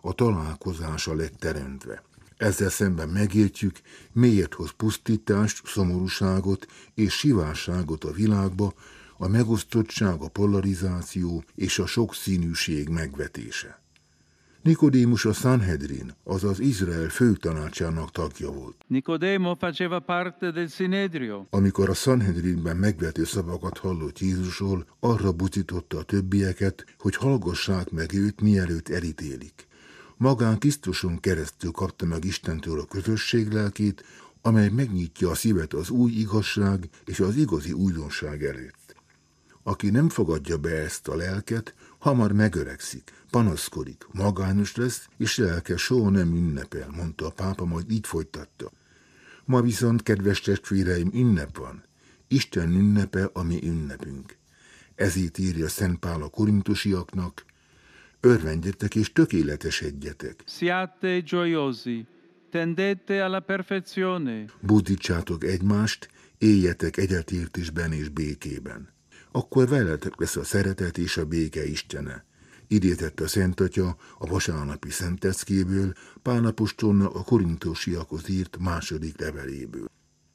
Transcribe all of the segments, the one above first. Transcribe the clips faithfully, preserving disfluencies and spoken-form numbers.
a találkozása lett teremtve. Ezzel szemben megértjük, miért hoz pusztítást, szomorúságot és sivárságot a világba, a megosztottság, a polarizáció és a sokszínűség megvetése. Nikodémus a Sanhedrin, azaz Izrael főtanácsának tagja volt. Nicodemo faceva parte del Sinedrio. Amikor a Sanhedrinben megvető szavakat hallott Jézusról, arra buzdította a többieket, hogy hallgassák meg őt, mielőtt elítélik. Magán Krisztuson keresztül kapta meg Istentől a közösség lelkét, amely megnyitja a szívet az új igazság és az igazi újdonság előtt. Aki nem fogadja be ezt a lelket, hamar megöregszik, panaszkodik, magányos lesz, és lelke soha nem ünnepel, mondta a pápa, majd így folytatta. Ma viszont, kedves testvéreim, ünnep van. Isten ünnepe a mi ünnepünk. Ezért írja Szent Pál a korintusiaknak: örvendjetek és tökéletesedjetek. Siate gioiosi, tendete alla perfezione. Buzdítsátok egymást, éljetek egyetértésben és békében. Akkor veletek lesz a szeretet és a béke Istene. Idézett a Szent Atya a vasárnapi szenteckéből, Pál apostolnak a korintusiakhoz írt második leveléből.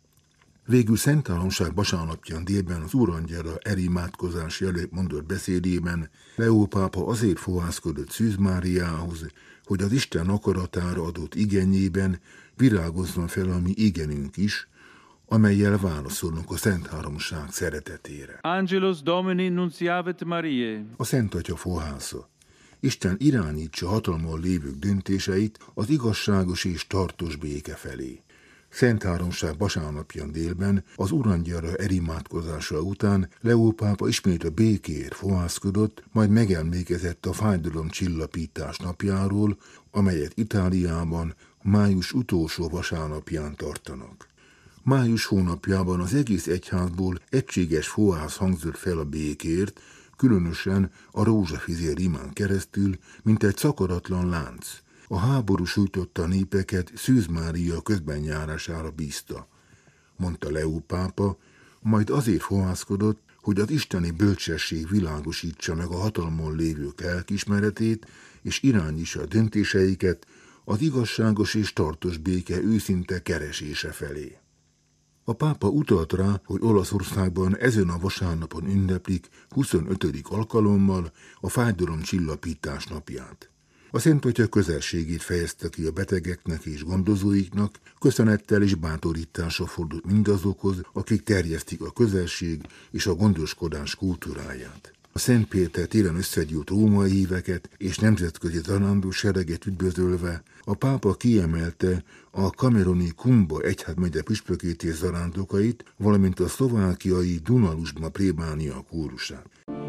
Végül Szentháromság vasárnapján délben az Úrangyala elimádkozás előtt mondott beszédében Leó pápa azért fohászkodott Szűz Máriához, hogy az Isten akaratára adott igényében virágozzon fel a mi igenünk is, amellyel válaszolunk a Szentháromság szeretetére. Angelus Domini nunciavit Mariae. A Szent Atya fohásza. Isten irányítsa hatalmon lévők döntéseit az igazságos és tartós béke felé. Szentháromság vasárnapján délben, az Urangyala elimádkozása után Leó pápa ismét a békéért fohászkodott, majd megemlékezett a fájdalomcsillapítás napjáról, amelyet Itáliában május utolsó vasárnapján tartanak. Május hónapjában az egész egyházból egységes fohász hangzott fel a békért, különösen a rózsafizér imán keresztül, mint egy szakadatlan lánc. A háború sújtotta a népeket Szűz Mária közbenjárására bízta, mondta Leó pápa, majd azért fohászkodott, hogy az isteni bölcsesség világosítsa meg a hatalmon lévők lelkiismeretét, és irányítsa a döntéseiket az igazságos és tartós béke őszinte keresése felé. A pápa utalt rá, hogy Olaszországban ezen a vasárnapon ünneplik huszonötödik alkalommal a fájdalomcsillapítás napját. A Szent Atya közelségét fejezte ki a betegeknek és gondozóiknak, köszönettel és bátorítással fordult mindazokhoz, akik terjesztik a közelség és a gondoskodás kultúráját. A Szent Péter téren összegyűlt római híveket és nemzetközi zarándok sereget üdvözölve, a pápa kiemelte a kameruni Kumba egyházmegye püspökét és zarándokait, valamint a szlovákiai Dunalusma plébánia kórusát.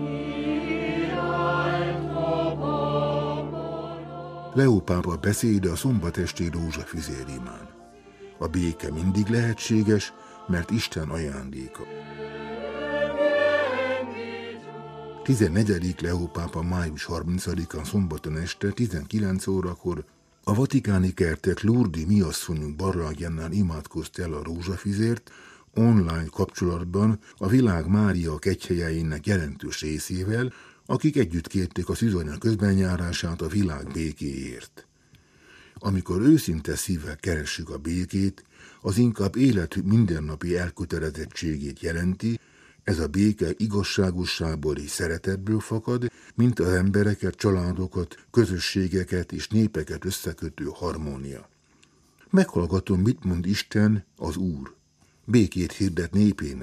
Leó pápa beszéde a szombatesti rózsafizér imán. A béke mindig lehetséges, mert Isten ajándéka. tizennegyedik Leó pápa május harmincadikán szombaton este tizenkilenc órakor a vatikáni kertek Lourdes Mi asszonyunk barlangjánál imádkozta el a rózsafizért, online kapcsolatban a világ Mária kegyhelyeinek jelentős részével, akik együtt kérték a szűzanya közbenjárását a világ békéért. Amikor őszinte szívvel keressük a békét, az inkább életük mindennapi elkötelezettségét jelenti, ez a béke igazságosságból és szeretetből fakad, mint az embereket, családokat, közösségeket és népeket összekötő harmónia. Meghallgatom, mit mond Isten, az Úr. Békét hirdet népének,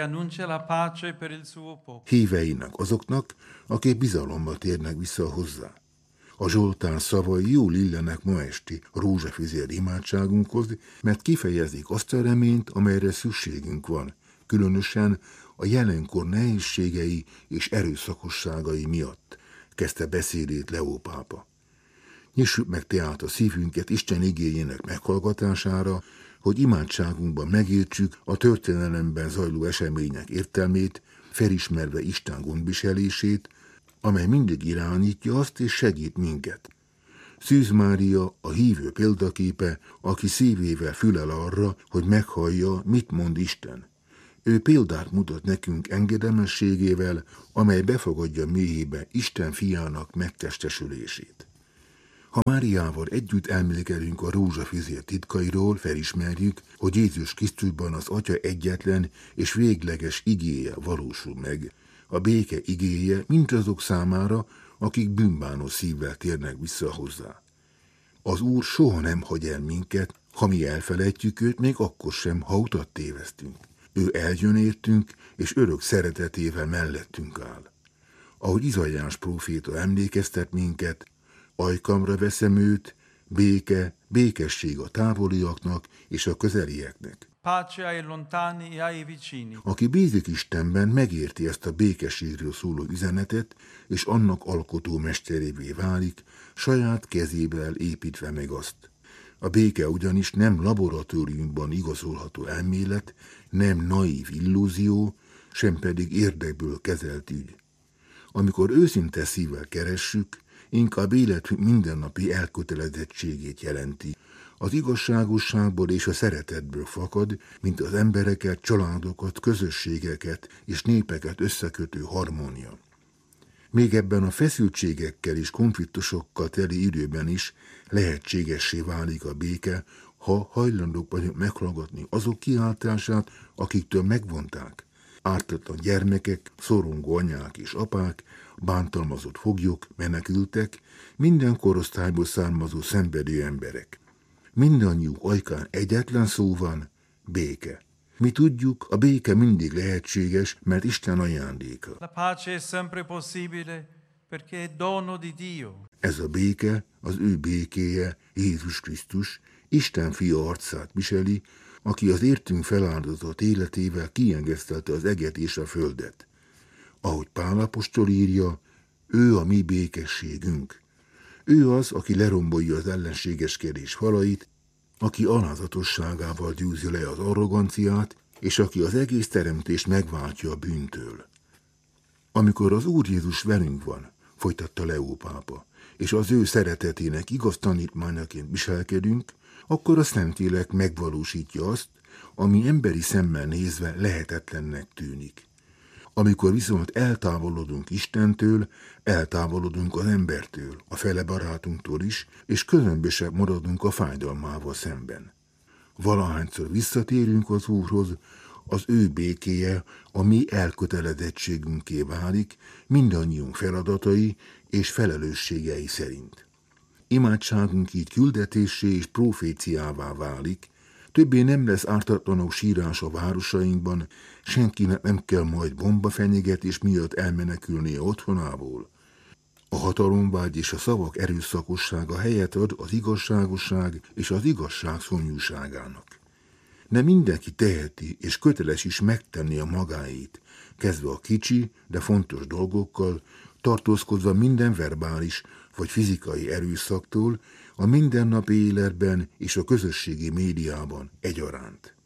híveinek, azoknak, akik bizalommal térnek vissza hozzá. A Zsoltár szavai jól illenek ma esti rózsafizér imádságunkhoz, mert kifejezik azt a reményt, amelyre szükségünk van, különösen a jelenkor nehézségei és erőszakosságai miatt, kezdte beszédét Leó pápa. Nyissuk meg tehát a szívünket Isten igéjének meghallgatására, hogy imádságunkban megértsük a történelemben zajló események értelmét, felismerve Isten gondviselését, amely mindig irányítja azt és segít minket. Szűz Mária a hívő példaképe, aki szívével fülel arra, hogy meghallja, mit mond Isten. Ő példát mutat nekünk engedelmességével, amely befogadja mélyébe Isten fiának megtestesülését. Ha Máriával együtt elmélkedünk a rózsafüzér titkairól, felismerjük, hogy Jézus Krisztusban az Atya egyetlen és végleges igéje valósul meg. A béke igéje mindazok számára, akik bűnbánó szívvel térnek vissza hozzá. Az Úr soha nem hagy el minket, ha mi elfelejtjük őt, még akkor sem, ha utat tévesztünk. Ő eljön értünk, és örök szeretetével mellettünk áll. Ahogy Izaiás próféta emlékeztet minket, ajkamra veszem őt, béke, békesség a távoliaknak és a közelieknek. Pace ai lontani e ai vicini. Aki bízik Istenben, megérti ezt a békességről szóló üzenetet, és annak alkotó mesterévé válik, saját kezével építve meg azt. A béke ugyanis nem laboratóriumban igazolható elmélet, nem naív illúzió, sem pedig érdekből kezelt ügy. Amikor őszinte szívvel keressük, inkább életünk mindennapi elkötelezettségét jelenti. Az igazságosságból és a szeretetből fakad, mint az embereket, családokat, közösségeket és népeket összekötő harmónia. Még ebben a feszültségekkel és konfliktusokkal teli időben is lehetségessé válik a béke, ha hajlandók vagyunk meghallgatni azok kiáltását, akiktől megvonták. Ártatlan gyermekek, szorongó anyák és apák, bántalmazott foglyok, menekültek, minden korosztályból származó szenvedő emberek. Mindannyiuk ajkán egyetlen szó van, béke. Mi tudjuk, a béke mindig lehetséges, mert Isten ajándéka. La pace è sempre possibile perché è dono di Dio. Ez a béke, az ő békéje, Jézus Krisztus, Isten fia arcát viseli, aki az értünk feláldozott életével kiengesztelte az eget és a földet. Ahogy Pál apostol írja, ő a mi békességünk. Ő az, aki lerombolja az ellenségeskedés falait, aki alázatosságával győzi le az arroganciát, és aki az egész teremtést megváltja a bűntől. Amikor az Úr Jézus velünk van, folytatta Leó pápa, és az ő szeretetének igaz tanítmányaként viselkedünk, akkor a Szentlélek megvalósítja azt, ami emberi szemmel nézve lehetetlennek tűnik. Amikor viszont eltávolodunk Istentől, eltávolodunk az embertől, a fele barátunktól is, és közömbösebb maradunk a fájdalmával szemben. Valahányszor visszatérünk az Úrhoz, az ő békéje a mi elkötelezettségünké válik, mindannyiunk feladatai és felelősségei szerint. Imádságunk így küldetésé és proféciává válik, többé nem lesz ártatlanok sírás a városainkban, senkinek nem kell majd bombafenyegetés miatt elmenekülnie otthonából. A hatalomvágy és a szavak erőszakossága helyet ad az igazságosság és az igazság szomjúságának. Nem mindenki teheti és köteles is megtenni a magáét, kezdve a kicsi, de fontos dolgokkal, tartózkodva minden verbális vagy fizikai erőszaktól, a mindennapi életben és a közösségi médiában egyaránt.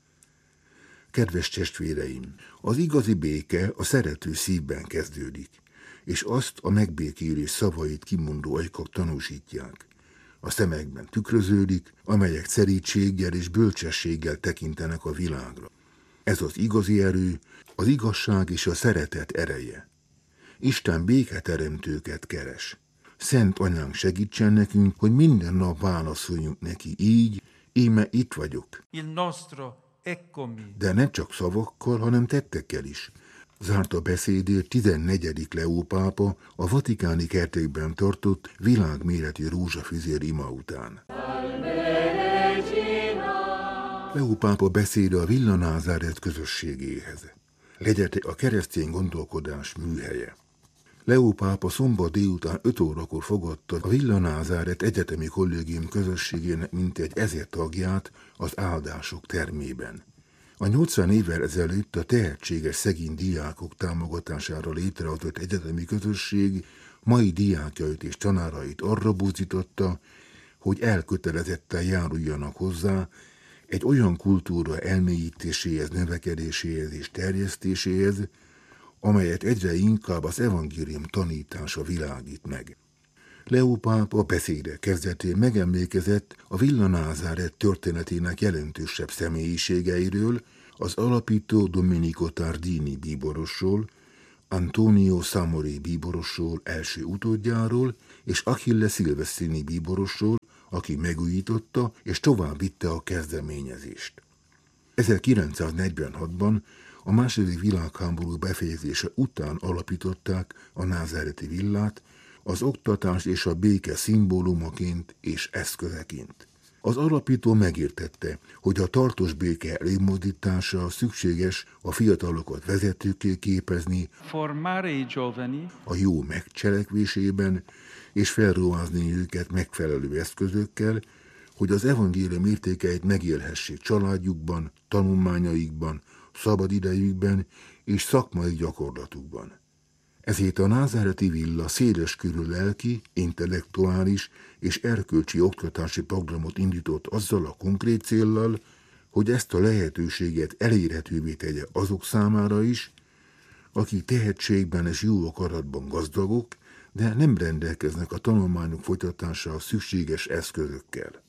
Kedves testvéreim, az igazi béke a szerető szívben kezdődik, és azt a megbékélés szavait kimondó ajkak tanúsítják. A szemekben tükröződik, amelyek szerítséggel és bölcsességgel tekintenek a világra. Ez az igazi erő, az igazság és a szeretet ereje. Isten béketeremtőket keres. Szent Anyánk segítsen nekünk, hogy minden nap válaszoljunk neki így, íme itt vagyok. Il nostro eccomi. De ne csak szavakkal, hanem tettekkel is. Zárta beszédét tizennegyedik Leó pápa a vatikáni kertekben tartott világméretű rózsafüzér ima után. Leó pápa beszéde a Villa Názáret közösségéhez. Legyetek a keresztény gondolkodás műhelye. Leó pápa szombat délután öt órakor fogadta a Villa Názáret Egyetemi Kollégium közösségének mintegy ezer tagját az áldások termében. A nyolcvan évvel ezelőtt a tehetséges szegény diákok támogatására létrehozott egyetemi közösség mai diákjait és tanárait arra buzdította, hogy elkötelezetten járuljanak hozzá egy olyan kultúra elmélyítéséhez, növekedéséhez és terjesztéséhez, amelyet egyre inkább az evangélium tanítása világít meg. Leó pápa beszéde kezdetén megemlékezett a Villa Názáret történetének jelentősebb személyiségeiről, az alapító Domenico Tardini bíborosról, Antonio Samori bíborosról, első utódjáról, és Achille Silvestrini bíborosról, aki megújította és tovább vitte a kezdeményezést. ezerkilencszáznegyvenhatban a második világháború befejezése után alapították a názáreti villát az oktatás és a béke szimbólumaként és eszközeként. Az alapító megértette, hogy a tartós béke előmozdítása szükséges a fiatalokat vezetőkké képezni, formare i giovani, a jó megcselekvésében, és felruházni őket megfelelő eszközökkel, hogy az evangélium értékeit megélhessék családjukban, tanulmányaikban, szabadidejükben és szakmai gyakorlatukban. Ezért a názáreti villa széleskörű lelki, intellektuális és erkölcsi oktatási programot indított azzal a konkrét céllal, hogy ezt a lehetőséget elérhetővé tegye azok számára is, akik tehetségben és jó akaratban gazdagok, de nem rendelkeznek a tanulmányok folytatására szükséges eszközökkel.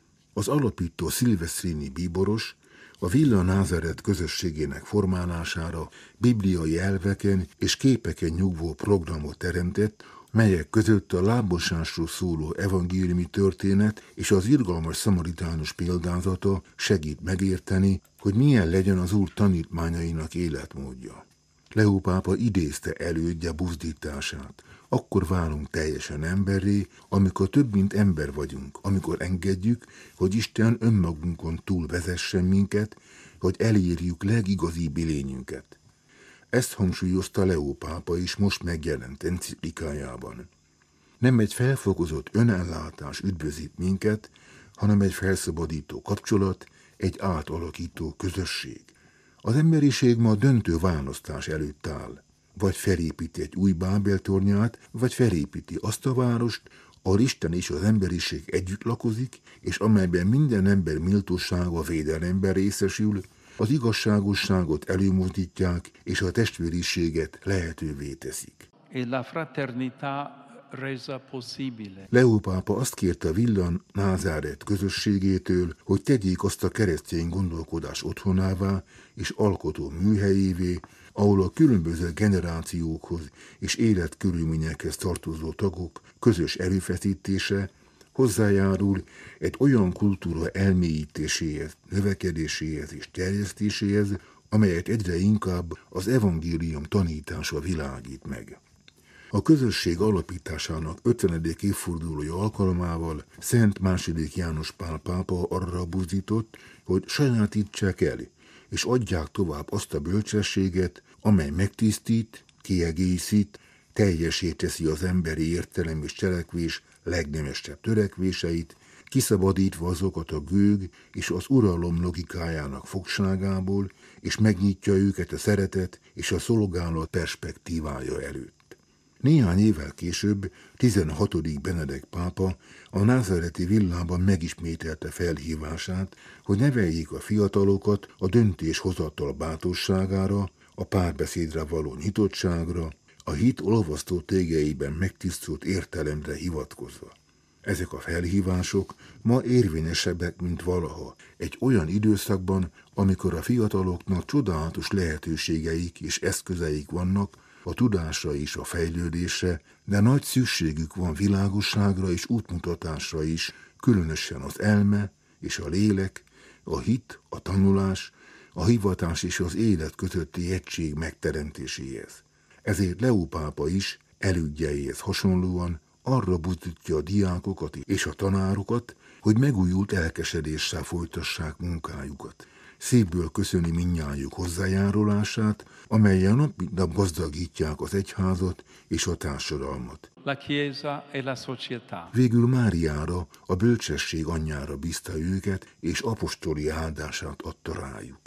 Az alapító Silvestrini bíboros a Villa Názáret közösségének formálására bibliai elveken és képeken nyugvó programot teremtett, melyek között a lábmosásról szóló evangéliumi történet és az irgalmas szamaritánus példázata segít megérteni, hogy milyen legyen az Úr tanítmányainak életmódja. Leó pápa idézte elődje buzdítását. Akkor válunk teljesen emberré, amikor több mint ember vagyunk, amikor engedjük, hogy Isten önmagunkon túl vezessen minket, hogy elérjük legigazibb lényünket. Ezt hangsúlyozta Leó pápa is most megjelent enciklikájában. Nem egy felfokozott önellátás üdvözít minket, hanem egy felszabadító kapcsolat, egy átalakító közösség. Az emberiség ma döntő választás előtt áll. Vagy felépíti egy új Bábel tornyát, vagy felépíti azt a várost, ahol Isten és az emberiség együtt lakozik, és amelyben minden ember méltósága védelemben részesül, az igazságosságot előmozdítják, és a testvériséget lehetővé teszik. e la fraternità resa possibile. Leó pápa azt kérte a Villa Názáret közösségétől, hogy tegyék azt a keresztény gondolkodás otthonává és alkotó műhelyévé, ahol a különböző generációkhoz és életkörülményekhez tartozó tagok közös erőfeszítése hozzájárul egy olyan kultúra elmélyítéséhez, növekedéséhez és terjesztéséhez, amelyet egyre inkább az evangélium tanítása világít meg. A közösség alapításának ötvenedik évfordulója alkalmával Szent második János Pál pápa arra buzdított, hogy sajátítsák el, és adják tovább azt a bölcsességet, amely megtisztít, kiegészít, teljesé teszi az emberi értelem és cselekvés legnemesebb törekvéseit, kiszabadítva azokat a gőg és az uralom logikájának fogságából, és megnyitja őket a szeretet és a szolgálat perspektívája előtt. Néhány évvel később tizenhatodik Benedek pápa a názáreti villában megismételte felhívását, hogy neveljék a fiatalokat a döntéshozatal bátorságára, a párbeszédre való nyitottságra, a hit olvasztó tégeiben megtisztult értelemre hivatkozva. Ezek a felhívások ma érvényesebbek, mint valaha, egy olyan időszakban, amikor a fiataloknak csodálatos lehetőségeik és eszközeik vannak, a tudásra és a fejlődésre, de nagy szükségük van világosságra és útmutatásra is, különösen az elme és a lélek, a hit, a tanulás, a hivatás és az élet közötti egység megteremtéséhez. Ezért Leó pápa is elődjeihez hasonlóan arra buzdítja a diákokat és a tanárokat, hogy megújult elkesedéssel folytassák munkájukat. Szívből köszöni mindnyájuk hozzájárulását, amellyel nap mint nap gazdagítják az egyházat és a társadalmat. La Chiesa e la società. Végül Máriára, a bölcsesség anyjára bízta őket, és apostoli áldását adta rájuk.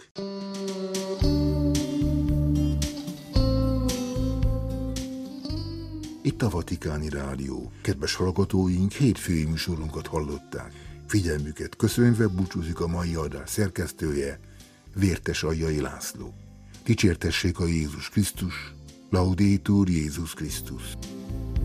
Itt a Vatikáni Rádió. Kedves hallgatóink, hétfői műsorunkat hallották. Figyelmüket köszönve búcsúzik a mai adás szerkesztője, Vértes Aljai László. Dicsértessék a Jézus Krisztus, Laudetur Jézus Krisztus.